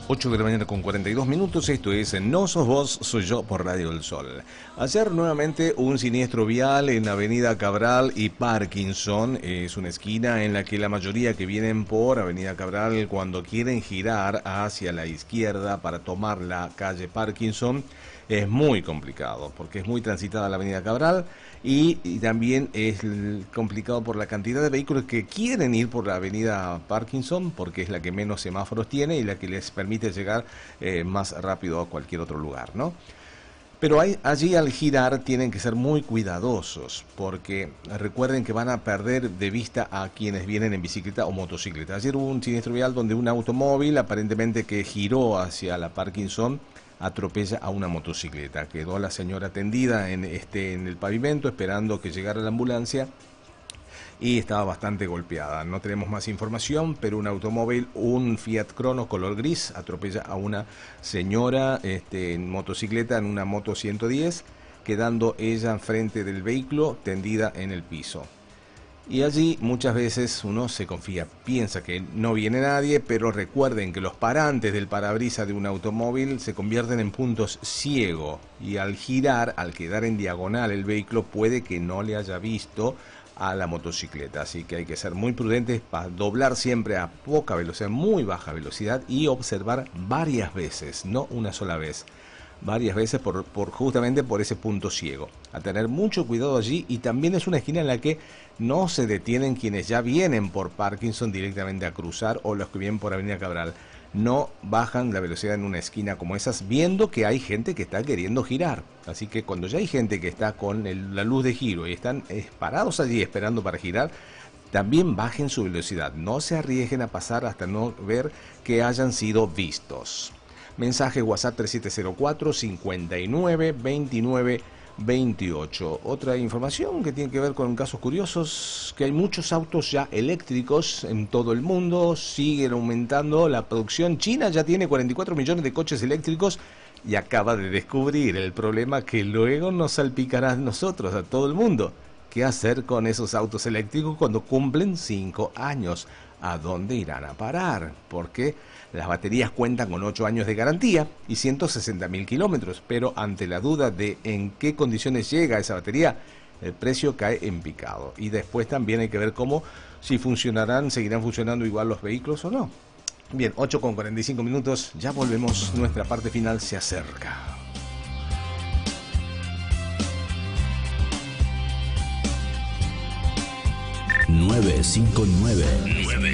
8 de la mañana con 42 minutos, esto es No Sos Vos, Soy Yo por Radio del Sol. Ayer nuevamente un siniestro vial en Avenida Cabral y Parkinson. Es una esquina en la que la mayoría que vienen por Avenida Cabral cuando quieren girar hacia la izquierda para tomar la calle Parkinson es muy complicado porque es muy transitada la Avenida Cabral y también es complicado por la cantidad de vehículos que quieren ir por la Avenida Parkinson porque es la que menos semáforos tiene y la que les permite llegar más rápido a cualquier otro lugar, ¿no? Pero allí al girar tienen que ser muy cuidadosos porque recuerden que van a perder de vista a quienes vienen en bicicleta o motocicleta. Ayer hubo un siniestro vial donde un automóvil aparentemente que giró hacia la Parkinson atropella a una motocicleta. Quedó la señora tendida en el pavimento esperando que llegara la ambulancia y estaba bastante golpeada. No tenemos más información, pero un automóvil, un Fiat Crono color gris, atropella a una señora en motocicleta, en una moto 110, quedando ella enfrente del vehículo tendida en el piso. Y allí muchas veces uno se confía, piensa que no viene nadie, pero recuerden que los parantes del parabrisas de un automóvil se convierten en puntos ciego y al girar, al quedar en diagonal el vehículo puede que no le haya visto a la motocicleta, así que hay que ser muy prudentes para doblar siempre a poca velocidad, muy baja velocidad y observar varias veces, no una sola vez. Varias veces justamente por ese punto ciego. A tener mucho cuidado allí y también es una esquina en la que no se detienen quienes ya vienen por Parkinson directamente a cruzar o los que vienen por Avenida Cabral. No bajan la velocidad en una esquina como esas viendo que hay gente que está queriendo girar. Así que cuando ya hay gente que está con la luz de giro y están parados allí esperando para girar, también bajen su velocidad. No se arriesguen a pasar hasta no ver que hayan sido vistos. Mensaje WhatsApp 3704 59 29 28. Otra información que tiene que ver con casos curiosos, que hay muchos autos ya eléctricos en todo el mundo, siguen aumentando la producción. China ya tiene 44 millones de coches eléctricos y acaba de descubrir el problema que luego nos salpicará a nosotros, a todo el mundo. ¿Qué hacer con esos autos eléctricos cuando cumplen 5 años? ¿A dónde irán a parar? Porque las baterías cuentan con 8 años de garantía y 160.000 kilómetros, pero ante la duda de en qué condiciones llega esa batería, el precio cae en picado. Y después también hay que ver si seguirán funcionando igual los vehículos o no. Bien, 8 con 45 minutos, ya volvemos, nuestra parte final se acerca. 959